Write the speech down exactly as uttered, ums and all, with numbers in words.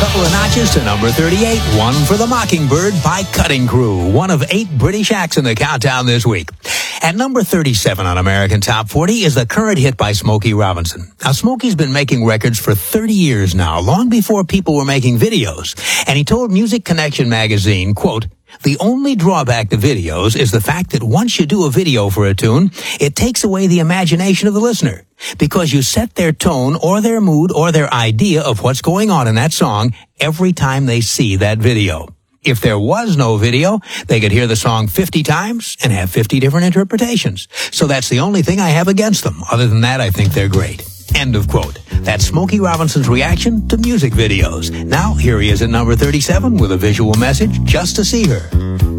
couple of notches to number thirty-eight, One for the Mockingbird by Cutting Crew, one of eight British acts in the countdown this week. At number thirty-seven on American Top forty is the current hit by Smokey Robinson. Now, Smokey's been making records for thirty years now, long before people were making videos. And he told Music Connection magazine, quote, "The only drawback to videos is the fact that once you do a video for a tune, it takes away the imagination of the listener, because you set their tone or their mood or their idea of what's going on in that song every time they see that video. If there was no video, they could hear the song fifty times and have fifty different interpretations. So that's the only thing I have against them. Other than that, I think they're great." End of quote. That's Smokey Robinson's reaction to music videos. Now, here he is at number thirty-seven with a visual message, Just to See Her.